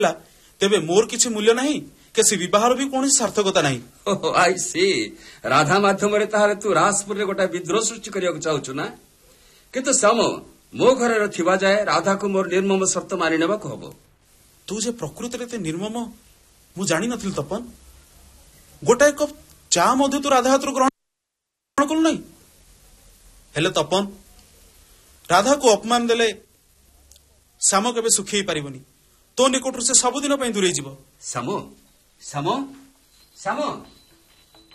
तेबे मोर किछि मूल्य नहीं के से विवाहर भी कौन सार्थकता नहीं। आई सी राधा माध्यम ताहले तू राजपुर रे गोटा विद्रोह सृष्टि करिया चाहछु ना किंतु श्याम मो घर थिबा जाए राधा को मोर निर्मम शर्त मानि नेबा को हबो। तू जे प्रकृति रे निर्मम मु जानि नथिल तपन गोटाए कप चा मध्य तू राधा हाथ ग्रहण कलु नहीं हेले तपन राधा को अपमान देले श्याम केबे सुखी पारिबनी तो निकटरू से सबुदिन दूरे जीव। श्याम श्याम श्याम